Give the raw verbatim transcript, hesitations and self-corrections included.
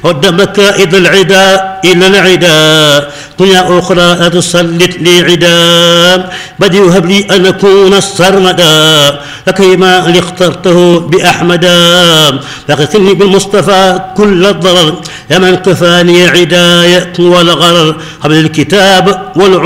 هد مكائد العدا إلى العدا دنيا أخرى لا تسلط لي عدا بدي هب لي أن أكون السرمدا لكيما اللي اخترته بأحمدا لقتني بالمصطفى كل الضرر يا من كفاني عداية والغرر قبل الكتاب والعلم